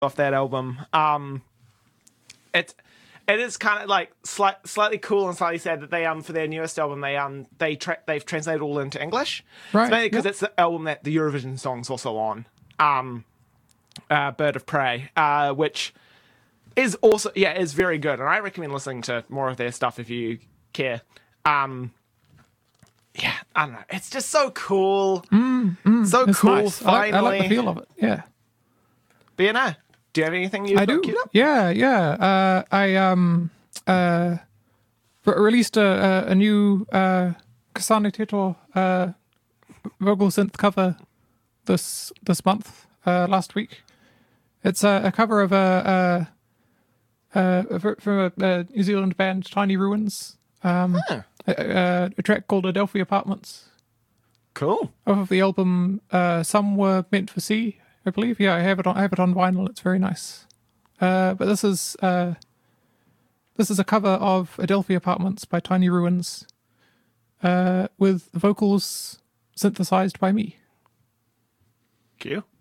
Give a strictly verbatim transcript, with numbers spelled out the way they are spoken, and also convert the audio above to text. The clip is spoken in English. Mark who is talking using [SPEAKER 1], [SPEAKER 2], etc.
[SPEAKER 1] off that album. Um, it's it is kind of like slight, slightly cool and slightly sad that they um for their newest album they um they tra- they've translated all into English.
[SPEAKER 2] Right.
[SPEAKER 1] It's mainly because
[SPEAKER 2] yep.
[SPEAKER 1] it's the album that the Eurovision song's also on. Um, uh, Bird of Prey, uh, which is also yeah is very good, and I recommend listening to more of their stuff if you care. Um, yeah, I don't know. It's just so cool.
[SPEAKER 2] Mm, mm,
[SPEAKER 1] so
[SPEAKER 2] it's
[SPEAKER 1] cool.
[SPEAKER 2] Nice.
[SPEAKER 1] Finally,
[SPEAKER 2] I like, I like the feel of it. Yeah.
[SPEAKER 1] But you know, do you have anything you
[SPEAKER 2] I do.
[SPEAKER 1] queued up?
[SPEAKER 2] Yeah, yeah. Uh, I um uh re- released a a, a new uh Kasane Teto uh vocal synth cover this this month uh last week. It's a, a cover of a, a, a from a, a New Zealand band, Tiny Ruins. Um,
[SPEAKER 1] Huh.
[SPEAKER 2] a, a track called Adelphi Apartments.
[SPEAKER 1] Cool.
[SPEAKER 2] Off of the album uh, Some Were Meant for Sea, I believe. Yeah, I have it on I have it on vinyl. It's very nice. Uh, but this is uh, this is a cover of Adelphi Apartments by Tiny Ruins, uh, with vocals synthesized by me.
[SPEAKER 1] Cute.